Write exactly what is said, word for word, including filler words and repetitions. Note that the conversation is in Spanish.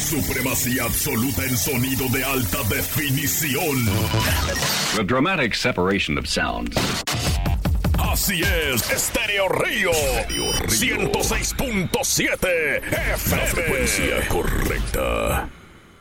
Supremacía absoluta en sonido de alta definición. The dramatic separation of sounds. Así es, Estéreo Río. ciento seis punto siete F M. La frecuencia correcta.